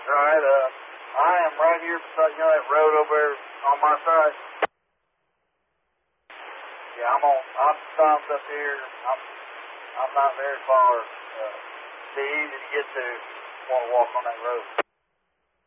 right. I am right here beside, that road over there on my side. Yeah, I'm stopped up here. I'm not very far. Be easy to get to. Want to walk on that road.